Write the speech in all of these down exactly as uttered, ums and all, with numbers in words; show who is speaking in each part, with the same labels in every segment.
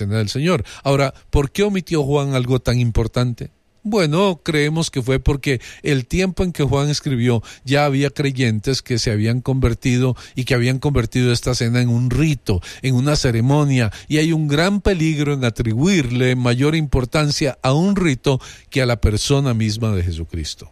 Speaker 1: cena del Señor. Ahora, ¿por qué omitió Juan algo tan importante? Bueno, creemos que fue porque el tiempo en que Juan escribió ya había creyentes que se habían convertido y que habían convertido esta cena en un rito, en una ceremonia, y hay un gran peligro en atribuirle mayor importancia a un rito que a la persona misma de Jesucristo.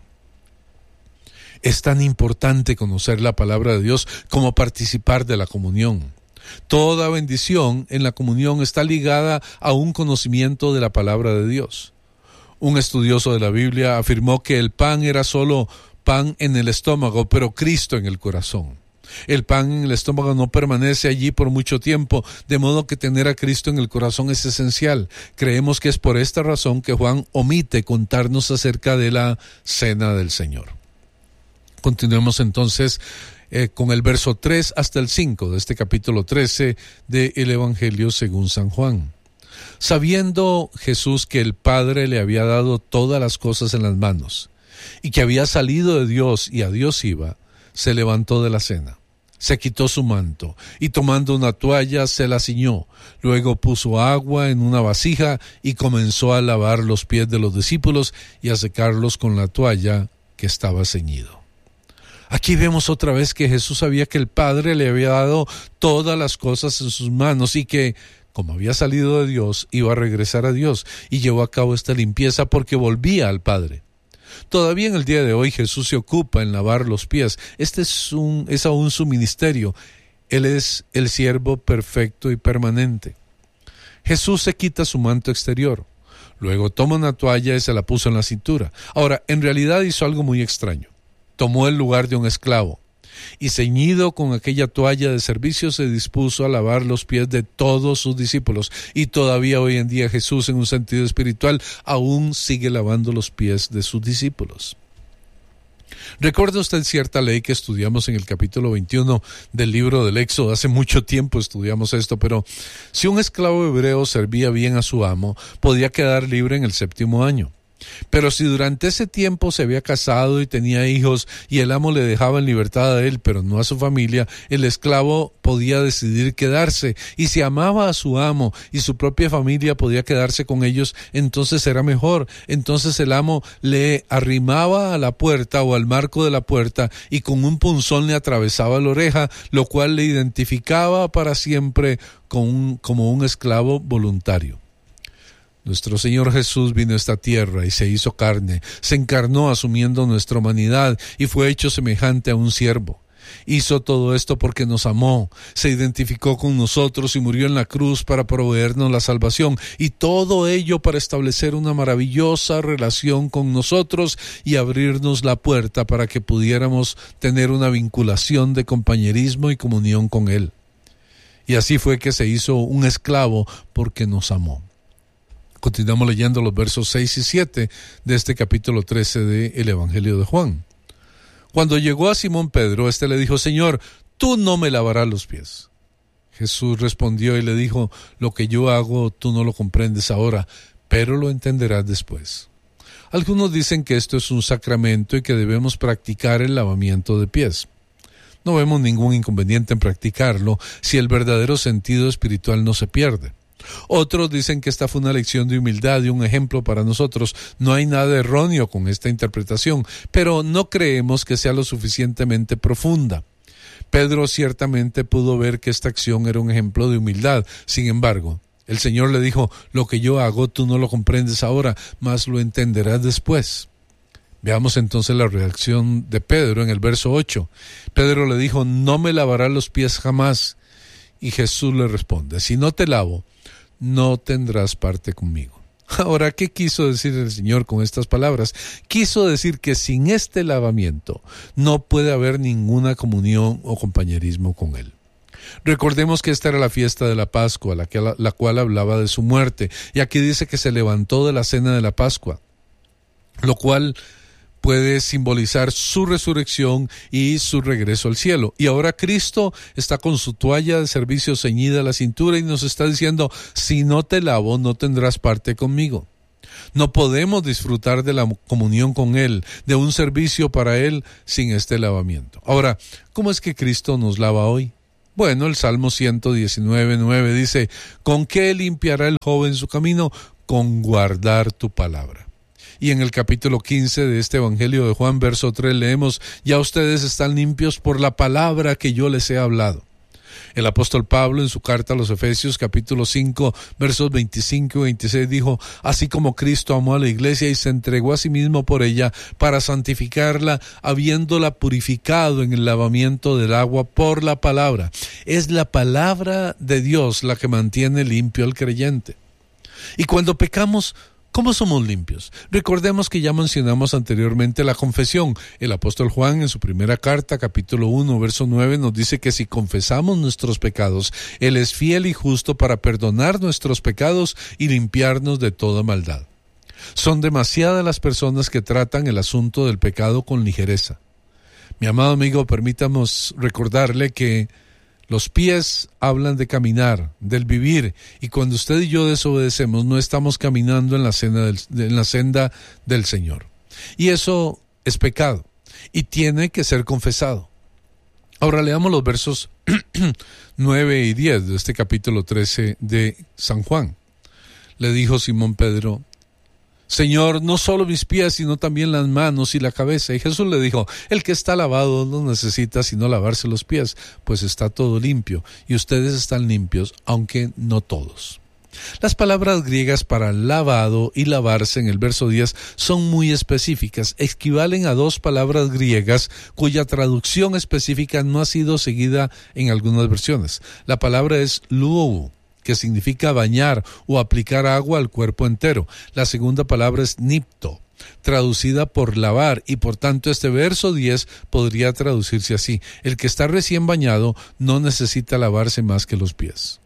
Speaker 1: Es tan importante conocer la palabra de Dios como participar de la comunión. Toda bendición en la comunión está ligada a un conocimiento de la palabra de Dios. Un estudioso de la Biblia afirmó que el pan era solo pan en el estómago, pero Cristo en el corazón. El pan en el estómago no permanece allí por mucho tiempo, de modo que tener a Cristo en el corazón es esencial. Creemos que es por esta razón que Juan omite contarnos acerca de la cena del Señor. Continuemos entonces eh, con el verso tres hasta el cinco de este capítulo trece del Evangelio según San Juan. Sabiendo Jesús que el Padre le había dado todas las cosas en las manos, y que había salido de Dios y a Dios iba, se levantó de la cena, se quitó su manto, y tomando una toalla se la ciñó, luego puso agua en una vasija y comenzó a lavar los pies de los discípulos y a secarlos con la toalla que estaba ceñido. Aquí vemos otra vez que Jesús sabía que el Padre le había dado todas las cosas en sus manos y que, como había salido de Dios, iba a regresar a Dios, y llevó a cabo esta limpieza porque volvía al Padre. Todavía en el día de hoy Jesús se ocupa en lavar los pies. Este es, un, es aún su ministerio. Él es el siervo perfecto y permanente. Jesús se quita su manto exterior. Luego toma una toalla y se la puso en la cintura. Ahora, en realidad hizo algo muy extraño. Tomó el lugar de un esclavo, y ceñido con aquella toalla de servicio se dispuso a lavar los pies de todos sus discípulos. Y todavía hoy en día Jesús, en un sentido espiritual, aún sigue lavando los pies de sus discípulos. ¿Recuerda usted cierta ley que estudiamos en el capítulo veintiuno del libro del Éxodo? Hace mucho tiempo estudiamos esto, pero si un esclavo hebreo servía bien a su amo, podía quedar libre en el séptimo año. Pero si durante ese tiempo se había casado y tenía hijos y el amo le dejaba en libertad a él, pero no a su familia, el esclavo podía decidir quedarse. Y si amaba a su amo y su propia familia podía quedarse con ellos, entonces era mejor. Entonces el amo le arrimaba a la puerta o al marco de la puerta y con un punzón le atravesaba la oreja, lo cual le identificaba para siempre con un, como un esclavo voluntario. Nuestro Señor Jesús vino a esta tierra y se hizo carne, se encarnó asumiendo nuestra humanidad y fue hecho semejante a un siervo. Hizo todo esto porque nos amó, se identificó con nosotros y murió en la cruz para proveernos la salvación, y todo ello para establecer una maravillosa relación con nosotros y abrirnos la puerta para que pudiéramos tener una vinculación de compañerismo y comunión con Él. Y así fue que se hizo un esclavo porque nos amó. Continuamos leyendo los versos seis y siete de este capítulo trece del Evangelio de Juan. Cuando llegó a Simón Pedro, éste le dijo: Señor, tú no me lavarás los pies. Jesús respondió y le dijo: lo que yo hago tú no lo comprendes ahora, pero lo entenderás después. Algunos dicen que esto es un sacramento y que debemos practicar el lavamiento de pies. No vemos ningún inconveniente en practicarlo si el verdadero sentido espiritual no se pierde. Otros dicen que esta fue una lección de humildad y un ejemplo para nosotros. No hay nada erróneo con esta interpretación, pero no creemos que sea lo suficientemente profunda. Pedro ciertamente pudo ver que esta acción era un ejemplo de humildad. Sin embargo, el Señor le dijo: lo que yo hago tú no lo comprendes ahora, mas lo entenderás después. Veamos entonces la reacción de Pedro en el verso ocho. Pedro le dijo: no me lavarás los pies jamás. Y Jesús le responde: si no te lavo, no tendrás parte conmigo. Ahora, ¿qué quiso decir el Señor con estas palabras? Quiso decir que sin este lavamiento no puede haber ninguna comunión o compañerismo con Él. Recordemos que esta era la fiesta de la Pascua, la, que, la, la cual hablaba de su muerte. Y aquí dice que se levantó de la cena de la Pascua, lo cual puede simbolizar su resurrección y su regreso al cielo. Y ahora Cristo está con su toalla de servicio ceñida a la cintura y nos está diciendo: si no te lavo, no tendrás parte conmigo. No podemos disfrutar de la comunión con Él, de un servicio para Él, sin este lavamiento. Ahora, ¿cómo es que Cristo nos lava hoy? Bueno, el Salmo ciento diecinueve, nueve dice, ¿con qué limpiará el joven su camino? Con guardar tu palabra. Y en el capítulo quince de este Evangelio de Juan, verso tres, leemos, ya ustedes están limpios por la palabra que yo les he hablado. El apóstol Pablo en su carta a los Efesios capítulo cinco versos veinticinco y veintiséis dijo, así como Cristo amó a la iglesia y se entregó a sí mismo por ella para santificarla, habiéndola purificado en el lavamiento del agua por la palabra. Es la palabra de Dios la que mantiene limpio al creyente. Y cuando pecamos, ¿cómo somos limpios? Recordemos que ya mencionamos anteriormente la confesión. El apóstol Juan en su primera carta, capítulo uno, verso nueve, nos dice que si confesamos nuestros pecados, Él es fiel y justo para perdonar nuestros pecados y limpiarnos de toda maldad. Son demasiadas las personas que tratan el asunto del pecado con ligereza. Mi amado amigo, permítamos recordarle que los pies hablan de caminar, del vivir, y cuando usted y yo desobedecemos, no estamos caminando en la senda del, en la senda del Señor. Y eso es pecado, y tiene que ser confesado. Ahora leamos los versos nueve y diez de este capítulo trece de San Juan. Le dijo Simón Pedro, Señor, no solo mis pies, sino también las manos y la cabeza. Y Jesús le dijo, el que está lavado no necesita sino lavarse los pies, pues está todo limpio, y ustedes están limpios, aunque no todos. Las palabras griegas para lavado y lavarse en el verso diez son muy específicas, equivalen a dos palabras griegas cuya traducción específica no ha sido seguida en algunas versiones. La palabra es luou, que significa bañar o aplicar agua al cuerpo entero. La segunda palabra es nipto, traducida por lavar, y por tanto este verso diez podría traducirse así: el que está recién bañado no necesita lavarse más que los pies.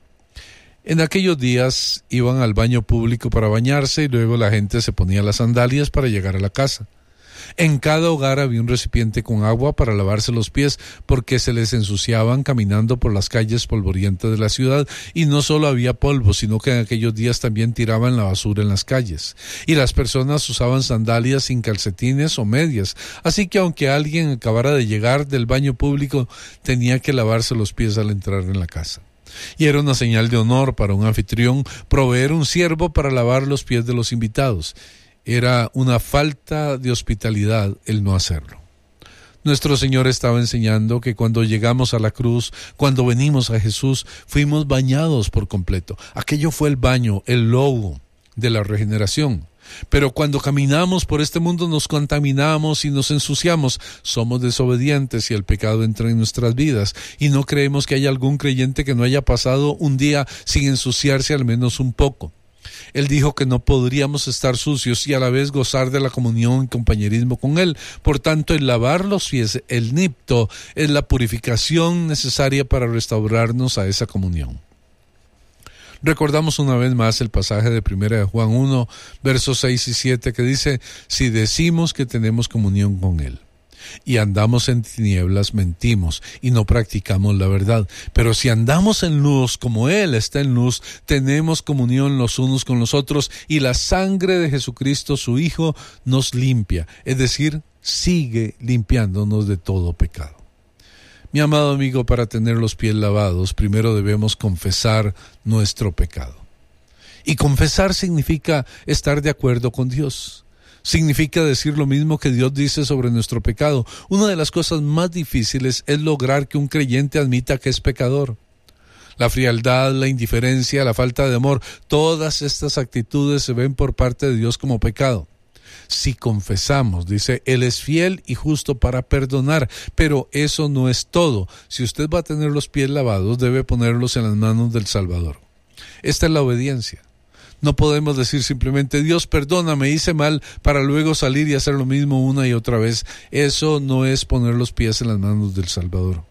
Speaker 1: En aquellos días iban al baño público para bañarse y luego la gente se ponía las sandalias para llegar a la casa. En cada hogar había un recipiente con agua para lavarse los pies porque se les ensuciaban caminando por las calles polvorientas de la ciudad, y no solo había polvo, sino que en aquellos días también tiraban la basura en las calles. Y las personas usaban sandalias sin calcetines o medias, así que aunque alguien acabara de llegar del baño público, tenía que lavarse los pies al entrar en la casa. Y era una señal de honor para un anfitrión proveer un siervo para lavar los pies de los invitados. Era una falta de hospitalidad el no hacerlo. Nuestro Señor estaba enseñando que cuando llegamos a la cruz, cuando venimos a Jesús, fuimos bañados por completo. Aquello fue el baño, el logo de la regeneración. Pero cuando caminamos por este mundo nos contaminamos y nos ensuciamos, somos desobedientes y el pecado entra en nuestras vidas, y no creemos que haya algún creyente que no haya pasado un día sin ensuciarse al menos un poco. Él dijo que no podríamos estar sucios y a la vez gozar de la comunión y compañerismo con Él. Por tanto, el lavar los pies, el nipto, es la purificación necesaria para restaurarnos a esa comunión. Recordamos una vez más el pasaje de primera de Juan uno, versos seis y siete, que dice, si decimos que tenemos comunión con Él y andamos en tinieblas, mentimos y no practicamos la verdad. Pero si andamos en luz como Él está en luz, tenemos comunión los unos con los otros, y la sangre de Jesucristo, su Hijo, nos limpia, es decir, sigue limpiándonos de todo pecado. Mi amado amigo, para tener los pies lavados, primero debemos confesar nuestro pecado. Y confesar significa estar de acuerdo con Dios. Significa decir lo mismo que Dios dice sobre nuestro pecado. Una de las cosas más difíciles es lograr que un creyente admita que es pecador. La frialdad, la indiferencia, la falta de amor, todas estas actitudes se ven por parte de Dios como pecado. Si confesamos, dice, Él es fiel y justo para perdonar, pero eso no es todo. Si usted va a tener los pies lavados, debe ponerlos en las manos del Salvador. Esta es la obediencia. No podemos decir simplemente, Dios, perdóname, hice mal, para luego salir y hacer lo mismo una y otra vez. Eso no es poner los pies en las manos del Salvador.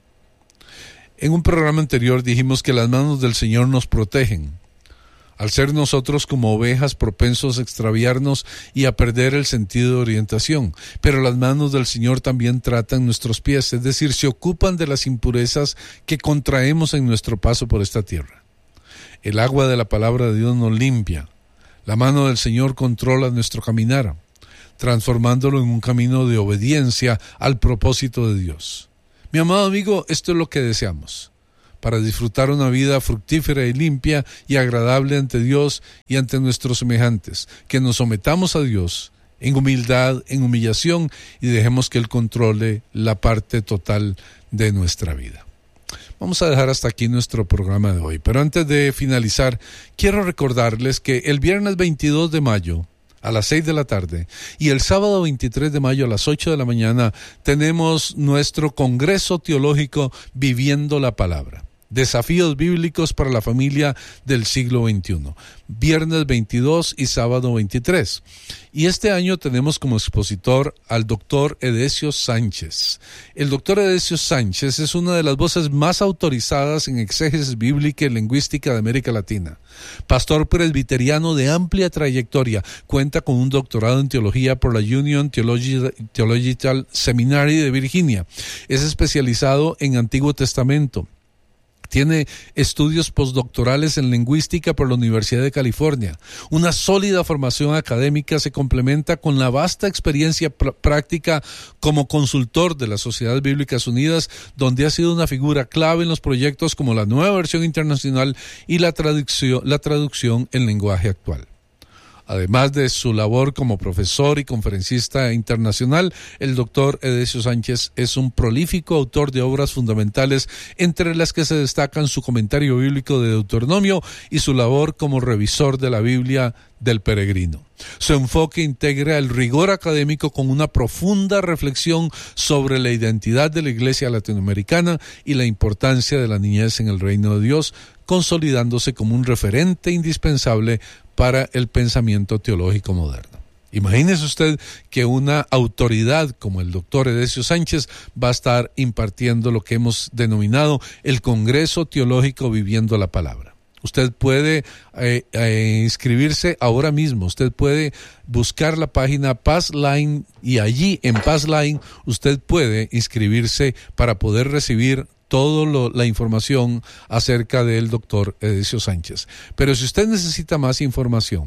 Speaker 1: En un programa anterior dijimos que las manos del Señor nos protegen. Al ser nosotros como ovejas propensos a extraviarnos y a perder el sentido de orientación. Pero las manos del Señor también tratan nuestros pies, es decir, se ocupan de las impurezas que contraemos en nuestro paso por esta tierra. El agua de la palabra de Dios nos limpia. La mano del Señor controla nuestro caminar, transformándolo en un camino de obediencia al propósito de Dios. Mi amado amigo, esto es lo que deseamos. para disfrutar una vida fructífera y limpia y agradable ante Dios y ante nuestros semejantes. Que nos sometamos a Dios en humildad, en humillación, y dejemos que Él controle la parte total de nuestra vida. Vamos a dejar hasta aquí nuestro programa de hoy, pero antes de finalizar, quiero recordarles que el viernes veintidós de mayo, a las seis de la tarde, y el sábado veintitrés de mayo a las ocho de la mañana, tenemos nuestro Congreso Teológico Viviendo la Palabra. Desafíos bíblicos para la familia del siglo veintiuno. Viernes veintidós y sábado veintitrés. Y este año tenemos como expositor al doctor Edesio Sánchez. El doctor Edesio Sánchez es una de las voces más autorizadas en exégesis bíblica y lingüística de América Latina. Pastor presbiteriano de amplia trayectoria, cuenta con un doctorado en teología por la Union Theological Seminary de Virginia. Es especializado en Antiguo Testamento. Tiene estudios postdoctorales en lingüística por la Universidad de California. Una sólida formación académica se complementa con la vasta experiencia pr- práctica como consultor de las Sociedades Bíblicas Unidas, donde ha sido una figura clave en los proyectos como la Nueva Versión Internacional y la traducción, la traducción en lenguaje actual. Además de su labor como profesor y conferencista internacional, el doctor Edesio Sánchez es un prolífico autor de obras fundamentales, entre las que se destacan su comentario bíblico de Deuteronomio y su labor como revisor de la Biblia del Peregrino. Su enfoque integra el rigor académico con una profunda reflexión sobre la identidad de la Iglesia latinoamericana y la importancia de la niñez en el reino de Dios, consolidándose como un referente indispensable para el pensamiento teológico moderno. Imagínese usted que una autoridad como el doctor Edesio Sánchez va a estar impartiendo lo que hemos denominado el Congreso Teológico Viviendo la Palabra. Usted puede eh, eh, inscribirse ahora mismo. Usted puede buscar la página Passline y allí en Passline usted puede inscribirse para poder recibir toda la información acerca del doctor Edesio Sánchez. Pero si usted necesita más información,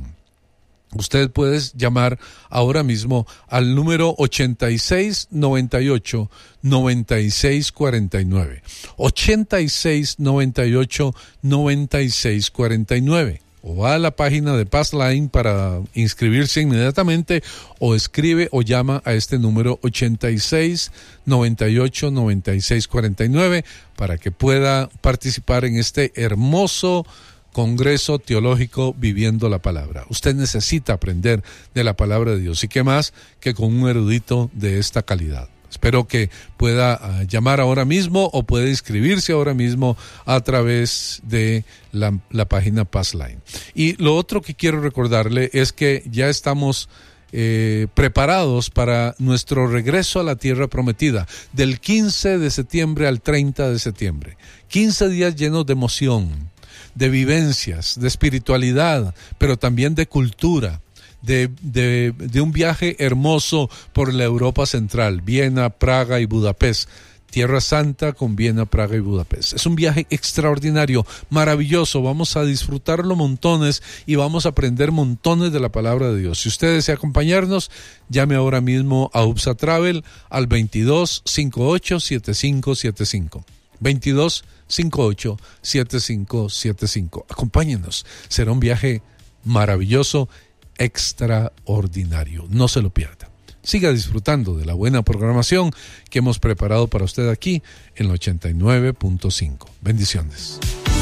Speaker 1: usted puede llamar ahora mismo al número ochenta y seis noventa y ocho noventa y seis cuarenta y nueve. ochenta y seis noventa y ocho noventa y seis cuarenta y nueve. O va a la página de Passline para inscribirse inmediatamente, o escribe o llama a este número ochenta y seis noventa y ocho noventa y seis cuarenta y nueve para que pueda participar en este hermoso Congreso Teológico Viviendo la Palabra. Usted necesita aprender de la Palabra de Dios, y qué más que con un erudito de esta calidad. Espero que pueda uh, llamar ahora mismo o pueda inscribirse ahora mismo a través de la, la página Passline. Y lo otro que quiero recordarle es que ya estamos eh, preparados para nuestro regreso a la tierra prometida, del quince de septiembre al treinta de septiembre. quince días llenos de emoción, de vivencias, de espiritualidad, pero también de cultura. De, de, de un viaje hermoso por la Europa Central, Viena, Praga y Budapest. Tierra Santa con Viena, Praga y Budapest. Es un viaje extraordinario, maravilloso. Vamos a disfrutarlo montones y vamos a aprender montones de la palabra de Dios. Si usted desea acompañarnos, llame ahora mismo a U P S A Travel al veintidós cincuenta y ocho setenta y cinco setenta y cinco. veintidós cincuenta y ocho setenta y cinco setenta y cinco. Acompáñenos. Será un viaje maravilloso, extraordinario. No se lo pierda. Siga disfrutando de la buena programación que hemos preparado para usted aquí en el ochenta y nueve punto cinco. Bendiciones.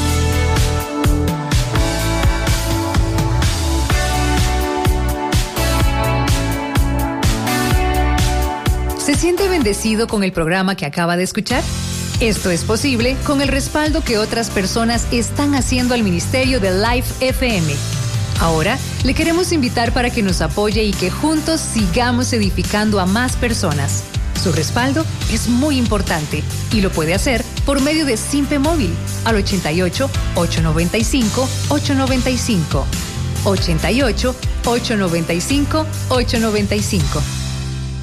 Speaker 2: ¿Se siente bendecido con el programa que acaba de escuchar? Esto es posible con el respaldo que otras personas están haciendo al ministerio de Life F M. Ahora, le queremos invitar para que nos apoye y que juntos sigamos edificando a más personas. Su respaldo es muy importante y lo puede hacer por medio de Simpe Móvil al ochenta y ocho, ochocientos noventa y cinco, ochocientos noventa y cinco. ochenta y ocho, ochocientos noventa y cinco, ochocientos noventa y cinco.